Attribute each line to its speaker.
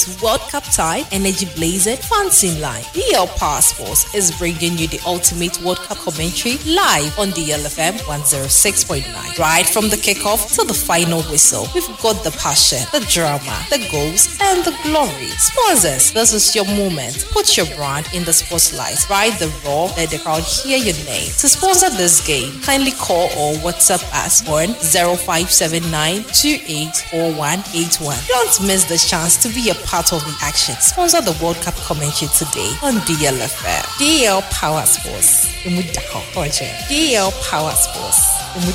Speaker 1: World Cup time, energy blazing, fancy line. DL Power Sports is bringing you the ultimate World Cup commentary live on DLFM 106.9. Right from the kickoff to the final whistle, we've got the passion, the drama, the goals, and the glory. Sponsors, this is your moment. Put your brand in the spotlight. Ride the raw, let the crowd hear your name. To sponsor this game, kindly call or WhatsApp us on 0579 284181. Don't miss the chance to be a part of the action. Sponsor the World Cup commentary today on DLFM. DL Power Sports. DL Power Sports.